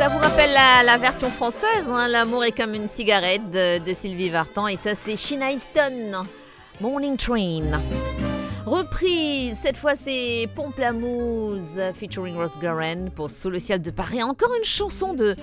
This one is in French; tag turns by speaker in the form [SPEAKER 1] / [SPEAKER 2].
[SPEAKER 1] Ça vous rappelle la version française, hein, L'amour est comme une cigarette de Sylvie Vartan. Et ça, c'est Sheena Easton, Morning Train. Reprise, cette fois c'est Pamplamousse featuring Ross Guerin pour Sous le ciel de Paris. Encore une chanson de